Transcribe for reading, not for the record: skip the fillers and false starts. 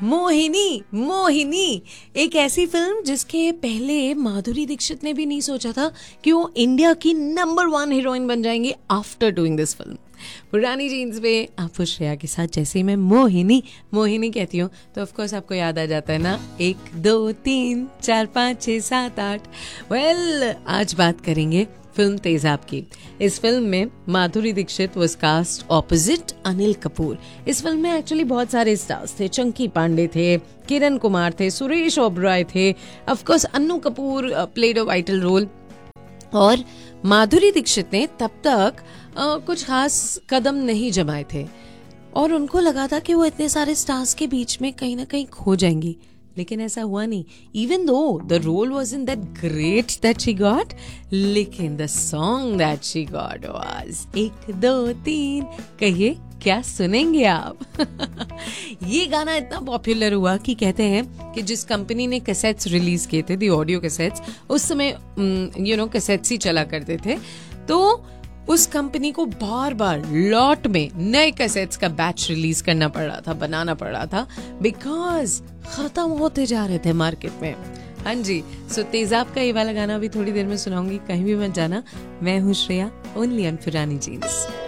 मोहिनी मोहिनी एक ऐसी फिल्म जिसके पहले माधुरी दीक्षित ने भी नहीं सोचा था कि वो इंडिया की नंबर 1 हीरोइन बन जाएंगी आफ्टर डूइंग दिस फिल्म। पुरानी जीन्स पे आप श्रेया के साथ जैसे ही मैं मोहिनी मोहिनी कहती हूँ तो ऑफ कोर्स आपको याद आ जाता है ना 1 2 3 4 5 6 7 8। वेल आज बात करेंगे फिल्म तेजाब की। इस फिल्म में Madhuri Dixit was cast opposite Anil Kapoor. इस फिल्म में एक्चुअली बहुत सारे स्टार्स थे। चंकी पांडे थे, किरण कुमार थे, सुरेश ओबरॉय थे, of course Annu Kapoor played a vital role. और माधुरी दीक्षित ने तब तक कुछ खास कदम नहीं जमाए थे और उनको लगा था कि वो इतने सारे स्टार्स के बीच में कहीं ना कहीं खो जाएंगी, लेकिन ऐसा हुआ नहीं। Even though the role was in that great that she got, लेकिन the song that she got was 1 2 3। कहिए क्या सुनेंगे आप? ये गाना इतना पॉपुलर हुआ कि कहते हैं कि जिस कंपनी ने कैसेट्स रिलीज किए थे, दी ऑडियो कैसेट्स, उस समय कैसेट्स ही चला करते थे, तो उस कंपनी को बार बार लॉट में नए कैसेट्स का बैच रिलीज करना पड़ रहा था, बनाना पड़ रहा था, बिकॉज खत्म होते जा रहे थे मार्केट में। हाँ जी, सो तेजाब का ये वाला गाना भी थोड़ी देर में सुनाऊंगी, कहीं भी मत जाना। मैं हूँ श्रेया, ओनली ऑन पुरानी जीन्स।